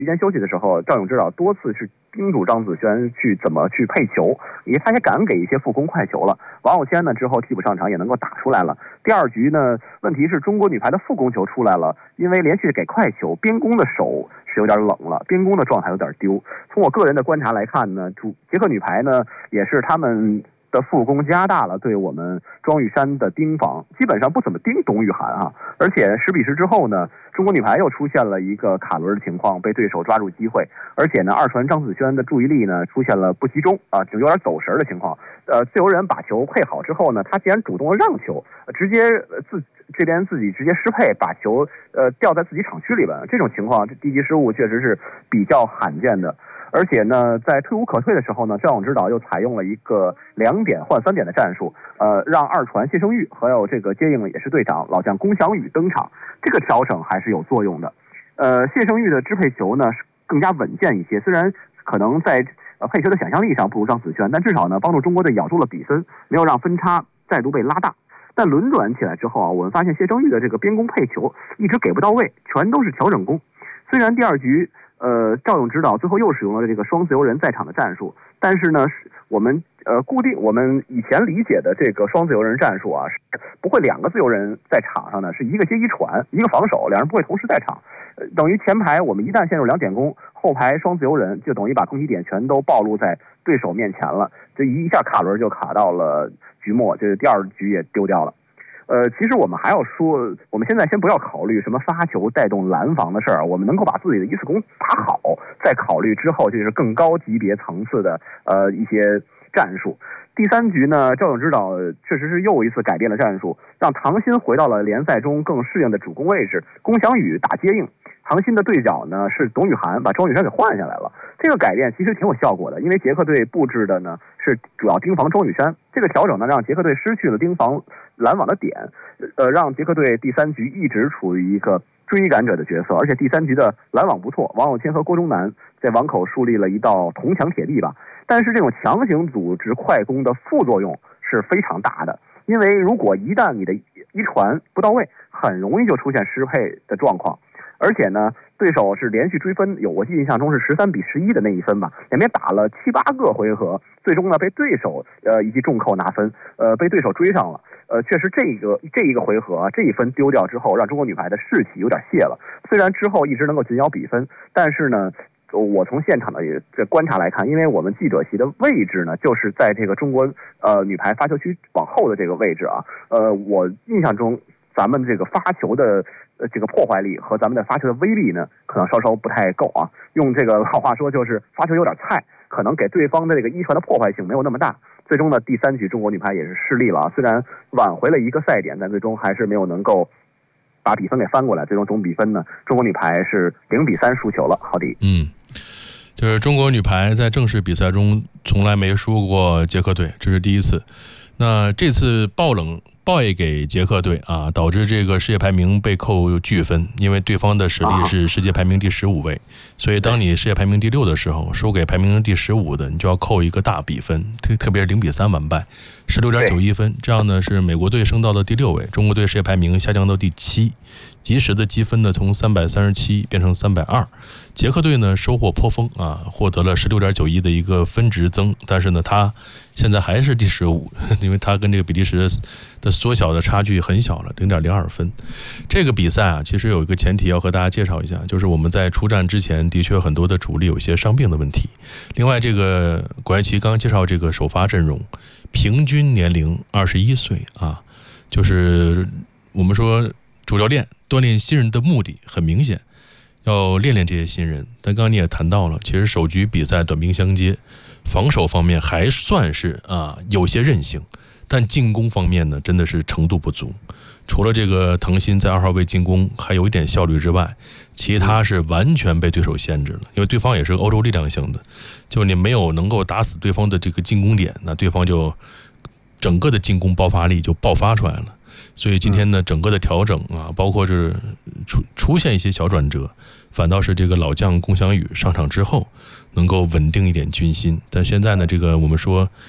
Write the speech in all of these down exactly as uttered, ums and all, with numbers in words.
期间休息的时候，赵勇指导多次是叮嘱张子萱去怎么去配球，因为他也敢给一些副攻快球了。王傲谦呢之后替补上场也能够打出来了。第二局呢，问题是中国女排的副攻球出来了，因为连续给快球，边攻的手是有点冷了，边攻的状态有点丢。从我个人的观察来看呢，主捷克女排呢也是他们的副攻加大了对我们庄玉珊的盯防，基本上不怎么盯董雨涵啊。而且十比十之后呢，中国女排又出现了一个卡轮的情况，被对手抓住机会，而且呢，二传张子萱的注意力呢出现了不集中啊，就有点走神的情况。呃，自由人把球配好之后呢，他竟然主动的让球，直接自这边自己直接失配，把球呃掉在自己场区里边，这种情况，这低级失误确实是比较罕见的。而且呢，在退无可退的时候呢，赵勇指导又采用了一个两点换三点的战术，呃，让二传谢生玉还有这个接应也是队长老将龚翔宇登场，这个调整还是有作用的。呃，谢生玉的支配球呢是更加稳健一些，虽然可能在呃配球的想象力上不如张子萱，但至少呢帮助中国队咬住了比分，没有让分差再度被拉大。但轮转起来之后啊，我们发现谢生玉的这个边攻配球一直给不到位，全都是调整攻。虽然第二局呃，赵勇指导最后又使用了这个双自由人在场的战术，但是呢，我们呃固定我们以前理解的这个双自由人战术啊，是不会两个自由人在场上呢，是一个接一传，一个防守，两人不会同时在场，呃，等于前排我们一旦陷入两点攻，后排双自由人就等于把攻击点全都暴露在对手面前了，这一下卡轮就卡到了局末，这第二局也丢掉了。呃，其实我们还要说，我们现在先不要考虑什么发球带动拦防的事儿，我们能够把自己的一次攻打好，再考虑之后就是更高级别层次的呃一些战术。第三局呢，赵勇指导确实是又一次改变了战术，让唐鑫回到了联赛中更适应的主攻位置，龚翔宇打接应。唐鑫的对角呢是董雨涵，把庄雨珊给换下来了。这个改变其实挺有效果的，因为捷克队布置的呢是主要盯防庄雨珊，这个调整呢让捷克队失去了盯防拦网的点，呃，让捷克队第三局一直处于一个追赶者的角色，而且第三局的拦网不错，王傲谦和郭忠南在网口树立了一道铜墙铁壁吧。但是这种强行组织快攻的副作用是非常大的，因为如果一旦你的一传不到位，很容易就出现失配的状况。而且呢，对手是连续追分，有我印象中是十三比十一的那一分吧，两边打了七八个回合，最终呢被对手呃以及重扣拿分，呃被对手追上了。呃，确实这个这一个回合啊，这一分丢掉之后，让中国女排的士气有点泄了。虽然之后一直能够紧咬比分，但是呢，我从现场的这观察来看，因为我们记者席的位置呢，就是在这个中国呃女排发球区往后的这个位置啊，呃，我印象中咱们这个发球的。呃，这个破坏力和咱们的发球的威力呢，可能稍稍不太够啊。用这个老话说，就是发球有点菜，可能给对方的这个一传的破坏性没有那么大。最终呢，第三局中国女排也是失利了啊。虽然挽回了一个赛点，但最终还是没有能够把比分给翻过来。最终总比分呢，中国女排是零比三输球了。好的， 嗯，就是中国女排在正式比赛中从来没输过捷克队，这是第一次。那这次爆冷。败给捷克队啊，导致这个世界排名被扣巨分，因为对方的实力是世界排名第十五位，所以当你世界排名第六的时候，输给排名第十五的，你就要扣一个大比分，特特别是零比三完败，十六点九一分，这样呢是美国队升到了第六位，中国队世界排名下降到第七，及时的积分呢从三百三十七变成三百二，捷克队呢收获颇丰啊，获得了十六点九一的一个分值增，但是呢他现在还是第十五，因为他跟这个比利时的缩小的差距很小了，零点零二分。这个比赛啊，其实有一个前提要和大家介绍一下，就是我们在出战之前，的确很多的主力有一些伤病的问题。另外，这个谷爱淇刚刚介绍这个首发阵容，平均年龄二十一岁啊，就是我们说主教练锻炼新人的目的很明显，要练练这些新人。但刚刚你也谈到了，其实首局比赛短兵相接。防守方面还算是啊有些韧性，但进攻方面呢真的是程度不足。除了这个唐鑫在二号位进攻还有一点效率之外，其他是完全被对手限制了。因为对方也是欧洲力量型的，就你没有能够打死对方的这个进攻点，那对方就整个的进攻爆发力就爆发出来了。所以今天呢，整个的调整啊，包括是出出现一些小转折，反倒是这个老将龚翔宇上场之后能够稳定一点军心。但现在呢，这个我们说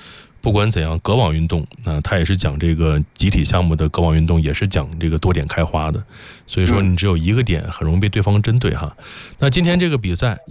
不管怎样，隔网运动啊，它也是讲这个集体项目的隔网运动，也是讲这个多点开花的。所以说，你只有一个点，很容易被对方针对哈。那今天这个比赛。